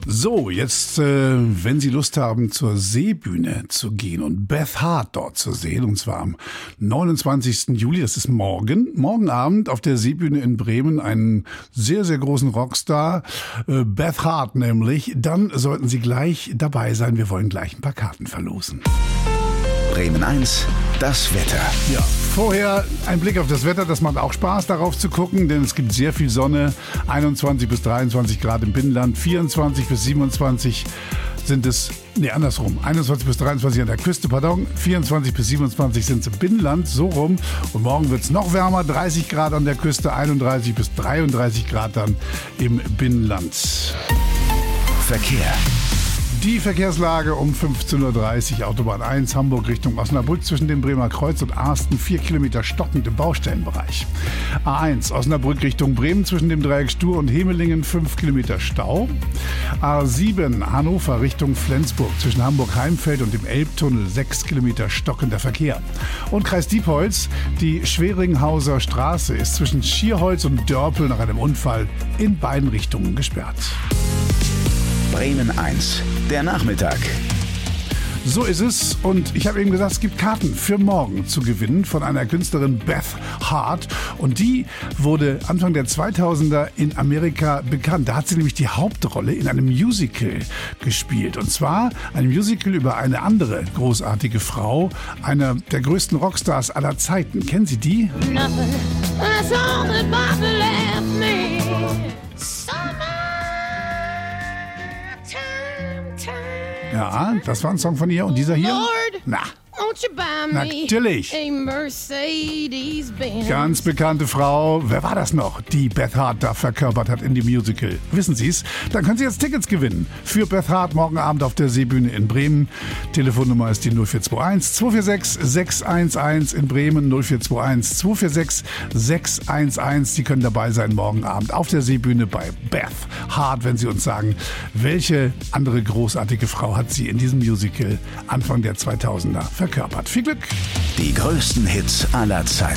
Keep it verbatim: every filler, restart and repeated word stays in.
So, jetzt, äh, wenn Sie Lust haben, zur Seebühne zu gehen und Beth Hart dort zu sehen, und zwar am neunundzwanzigsten Juli, das ist morgen, morgen Abend auf der Seebühne in Bremen, einen sehr, sehr großen Rockstar, äh, Beth Hart nämlich, dann sollten Sie gleich dabei sein. Wir wollen gleich ein paar Karten verlosen. Bremen eins, das Wetter. Ja, vorher ein Blick auf das Wetter. Das macht auch Spaß, darauf zu gucken, denn es gibt sehr viel Sonne. einundzwanzig bis dreiundzwanzig Grad im Binnenland, vierundzwanzig bis siebenundzwanzig sind es, nee, andersrum, einundzwanzig bis dreiundzwanzig an der Küste, pardon, vierundzwanzig bis siebenundzwanzig sind es im Binnenland, so rum. Und morgen wird es noch wärmer, dreißig Grad an der Küste, einunddreißig bis dreiunddreißig Grad dann im Binnenland. Verkehr. Die Verkehrslage um fünfzehn Uhr dreißig, Autobahn eins, Hamburg Richtung Osnabrück zwischen dem Bremer Kreuz und Arsten, vier Kilometer stockend im Baustellenbereich. A eins, Osnabrück Richtung Bremen zwischen dem Dreieck Stur und Hemelingen, fünf Kilometer Stau. A sieben, Hannover Richtung Flensburg zwischen Hamburg-Heimfeld und dem Elbtunnel, sechs Kilometer stockender Verkehr. Und Kreis Diepholz, die Schweringhauser Straße ist zwischen Schierholz und Dörpel nach einem Unfall in beiden Richtungen gesperrt. Bremen eins, der Nachmittag. So ist es. Und ich habe eben gesagt, es gibt Karten für morgen zu gewinnen von einer Künstlerin Beth Hart. Und die wurde Anfang der zweitausender in Amerika bekannt. Da hat sie nämlich die Hauptrolle in einem Musical gespielt. Und zwar ein Musical über eine andere großartige Frau, einer der größten Rockstars aller Zeiten. Kennen Sie die? Ja, das war ein Song von ihr. Und dieser hier? Lord, Na, won't you buy me natürlich. a Mercedes-Benz? Ganz bekannte Frau. Wer war das noch, die Beth Hart da verkörpert hat in dem Musical? Wissen Sie es? Dann können Sie jetzt Tickets gewinnen für Beth Hart morgen Abend auf der Seebühne in Bremen. Telefonnummer ist die null vier zwei eins, zwei vier sechs, sechs eins eins in Bremen. null vier zwei eins, zwei vier sechs, sechs eins eins. Sie können dabei sein morgen Abend auf der Seebühne bei Beth Hart, wenn Sie uns sagen, welche andere großartige Frau hat sie in diesem Musical Anfang der zweitausender verkörpert. Viel Glück! Die größten Hits aller Zeiten.